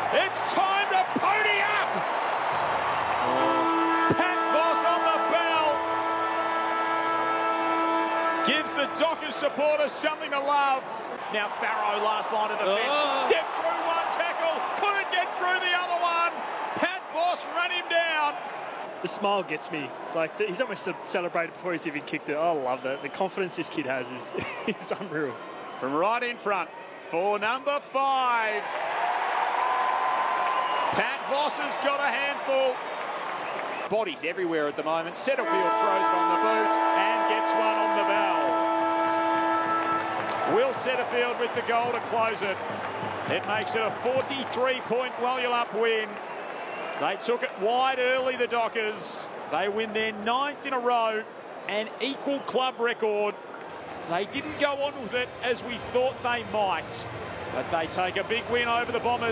It's time to pony up! Pat Voss on the bell. Gives the Dockers supporters something to love. Now Farrow, last line of defence. Step through one tackle. Couldn't get through the other one. Pat Voss ran him down. The smile gets me. Like, he's almost celebrated before he's even kicked it. I love that. The confidence this kid has is unreal. From right in front for number 5. Pat Voss has got a handful. Bodies everywhere at the moment. Setterfield throws it on the boot and gets one on the bell. Will Setterfield with the goal to close it. It makes it a 43-point Wallyalup win. They took it wide early, the Dockers. They win their 9th in a row, an equal club record. They didn't go on with it as we thought they might, but they take a big win over the Bombers.